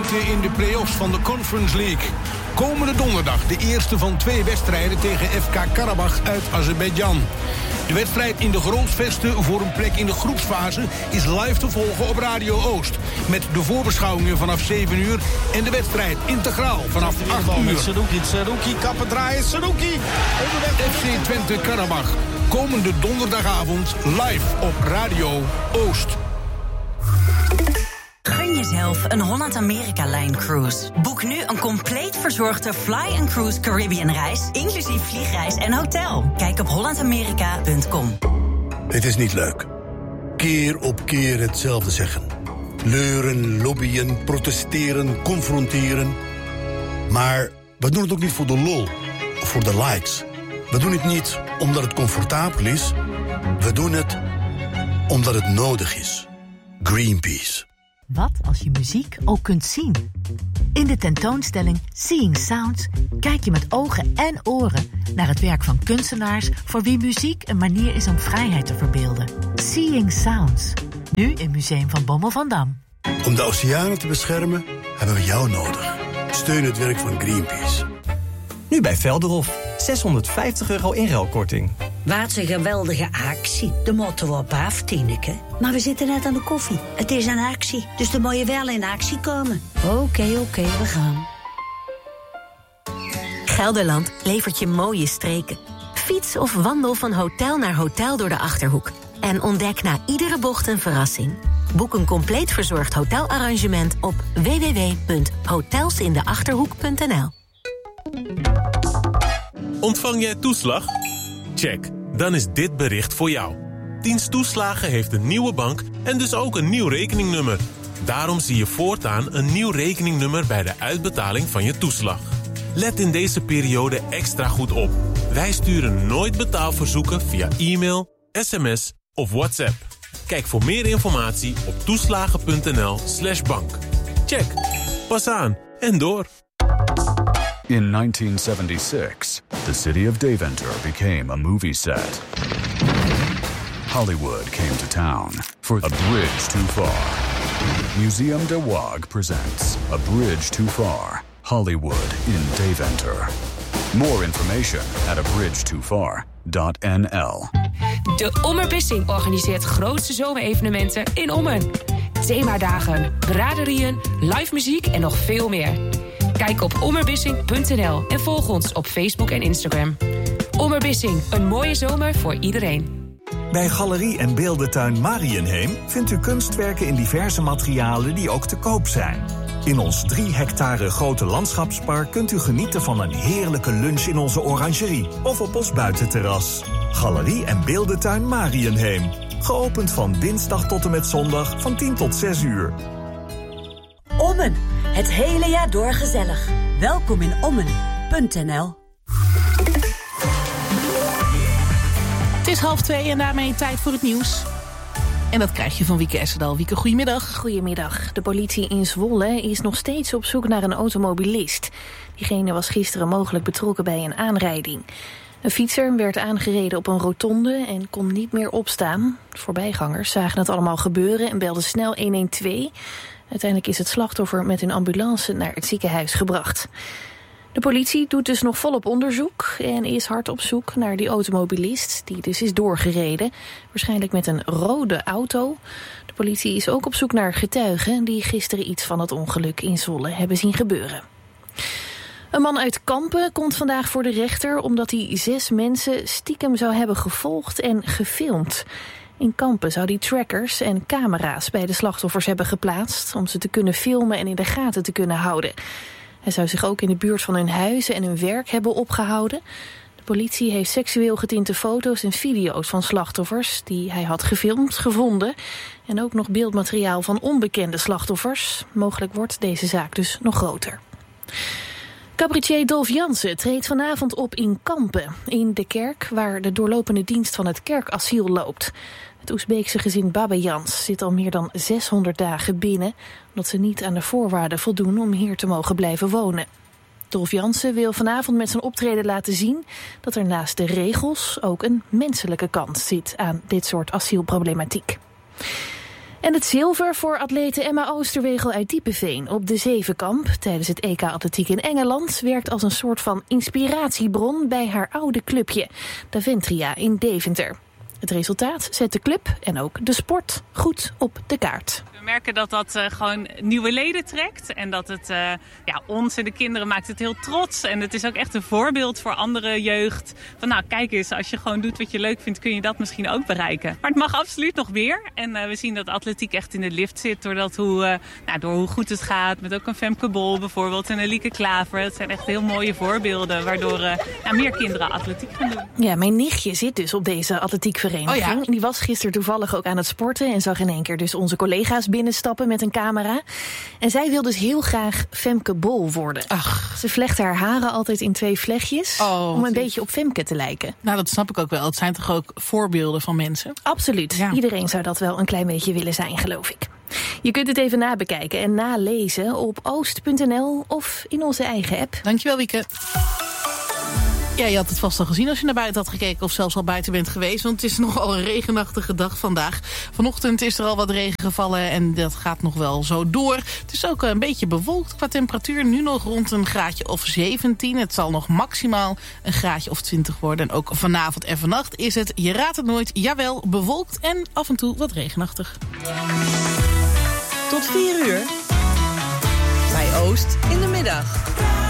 momenten in de play-offs van de Conference League. Komende donderdag de eerste van 2 wedstrijden tegen FK Karabach uit Azerbeidzjan. De wedstrijd in de Grolsvesten voor een plek in de groepsfase is live te volgen op Radio Oost. Met de voorbeschouwingen vanaf 7 uur en de wedstrijd integraal vanaf 8 uur. Tsarouki, kappen draaien, Tsarouki. FC Twente Karabach. Komende donderdagavond live op Radio Oost. Gun jezelf een Holland-Amerika-Line-cruise. Boek nu een compleet verzorgde Fly & Cruise Caribbean-reis, inclusief vliegreis en hotel. Kijk op hollandamerika.com. Het is niet leuk. Keer op keer hetzelfde zeggen. Leuren, lobbyen, protesteren, confronteren. Maar we doen het ook niet voor de lol of voor de likes. We doen het niet omdat het comfortabel is. We doen het omdat het nodig is. Greenpeace. Wat als je muziek ook kunt zien? In de tentoonstelling Seeing Sounds kijk je met ogen en oren naar het werk van kunstenaars voor wie muziek een manier is om vrijheid te verbeelden. Seeing Sounds, nu in Museum van Bommel van Dam. Om de oceanen te beschermen hebben we jou nodig. Steun het werk van Greenpeace. Nu bij Velderhof, €650 inruilkorting. Wat een geweldige actie. De moeten we op af, Tineke. Maar we zitten net aan de koffie. Het is een actie, dus dan moet je wel in actie komen. Oké, we gaan. Gelderland levert je mooie streken. Fiets of wandel van hotel naar hotel door de Achterhoek. En ontdek na iedere bocht een verrassing. Boek een compleet verzorgd hotelarrangement op www.hotelsindeachterhoek.nl. Ontvang jij toeslag? Check. Dan is dit bericht voor jou. Dienst Toeslagen heeft een nieuwe bank en dus ook een nieuw rekeningnummer. Daarom zie je voortaan een nieuw rekeningnummer bij de uitbetaling van je toeslag. Let in deze periode extra goed op. Wij sturen nooit betaalverzoeken via e-mail, sms of WhatsApp. Kijk voor meer informatie op toeslagen.nl/bank. Check. Pas aan en door. In 1976, the city of Deventer became a movie set. Hollywood came to town for A Bridge Too Far. Museum de Waag presents A Bridge Too Far, Hollywood in Deventer. More information at abridgetofar.nl. De Ommerbissing organiseert grootste zomerevenementen in Ommen. Themadagen, braderieën, live muziek en nog veel meer. Kijk op ommerbissing.nl en volg ons op Facebook en Instagram. Ommerbissing, een mooie zomer voor iedereen. Bij Galerie en Beeldentuin Mariënheem vindt u kunstwerken in diverse materialen die ook te koop zijn. In ons 3 hectare grote landschapspark kunt u genieten van een heerlijke lunch in onze orangerie of op ons buitenterras. Galerie en Beeldentuin Mariënheem. Geopend van dinsdag tot en met zondag van 10 tot 6 uur. Ommen, het hele jaar door gezellig. Welkom in Ommen.nl. Het is 1:30 en daarmee tijd voor het nieuws. En dat krijg je van Wieke Essedal. Wieke, goedemiddag. Goedemiddag. De politie in Zwolle is nog steeds op zoek naar een automobilist. Diegene was gisteren mogelijk betrokken bij een aanrijding. Een fietser werd aangereden op een rotonde en kon niet meer opstaan. Voorbijgangers zagen het allemaal gebeuren en belden snel 112. Uiteindelijk is het slachtoffer met een ambulance naar het ziekenhuis gebracht. De politie doet dus nog volop onderzoek en is hard op zoek naar die automobilist die dus is doorgereden. Waarschijnlijk met een rode auto. De politie is ook op zoek naar getuigen die gisteren iets van het ongeluk in Zwolle hebben zien gebeuren. Een man uit Kampen komt vandaag voor de rechter omdat hij 6 mensen stiekem zou hebben gevolgd en gefilmd. In Kampen zou hij trackers en camera's bij de slachtoffers hebben geplaatst om ze te kunnen filmen en in de gaten te kunnen houden. Hij zou zich ook in de buurt van hun huizen en hun werk hebben opgehouden. De politie heeft seksueel getinte foto's en video's van slachtoffers die hij had gefilmd gevonden. En ook nog beeldmateriaal van onbekende slachtoffers. Mogelijk wordt deze zaak dus nog groter. Cabaretier Dolf Jansen treedt vanavond op in Kampen, in de kerk waar de doorlopende dienst van het kerkasiel loopt. Het Oezbeekse gezin Babayans zit al meer dan 600 dagen binnen, omdat ze niet aan de voorwaarden voldoen om hier te mogen blijven wonen. Dolf Jansen wil vanavond met zijn optreden laten zien dat er naast de regels ook een menselijke kant zit aan dit soort asielproblematiek. En het zilver voor atlete Emma Oosterwegel uit Diepeveen op de Zevenkamp tijdens het EK Atletiek in Engeland werkt als een soort van inspiratiebron bij haar oude clubje, Daventria in Deventer. Het resultaat zet de club en ook de sport goed op de kaart. We merken dat dat gewoon nieuwe leden trekt. En dat het ons en de kinderen maakt het heel trots. En het is ook echt een voorbeeld voor andere jeugd. Van nou, kijk eens, als je gewoon doet wat je leuk vindt, kun je dat misschien ook bereiken. Maar het mag absoluut nog meer. En we zien dat atletiek echt in de lift zit. Door hoe goed het gaat. Met ook een Femke Bol bijvoorbeeld en een Lieke Klaver. Dat zijn echt heel mooie voorbeelden. Waardoor meer kinderen atletiek gaan doen. Ja, mijn nichtje zit dus op deze atletiekvereniging. Die was gisteren toevallig ook aan het sporten en zag in één keer dus onze collega's binnenstappen met een camera. En zij wil dus heel graag Femke Bol worden. Ach. Ze vlecht haar haren altijd in 2 vlechtjes om een beetje op Femke te lijken. Nou, dat snap ik ook wel. Het zijn toch ook voorbeelden van mensen? Absoluut. Ja. Iedereen zou dat wel een klein beetje willen zijn, geloof ik. Je kunt het even nabekijken en nalezen op oost.nl of in onze eigen app. Dankjewel, Wieke. Ja, je had het vast al gezien als je naar buiten had gekeken of zelfs al buiten bent geweest. Want het is nogal een regenachtige dag vandaag. Vanochtend is er al wat regen gevallen en dat gaat nog wel zo door. Het is ook een beetje bewolkt qua temperatuur. Nu nog rond een graadje of 17. Het zal nog maximaal een graadje of 20 worden. En ook vanavond en vannacht is het, je raadt het nooit, jawel, bewolkt en af en toe wat regenachtig. Tot 4 uur. Bij Oost in de middag.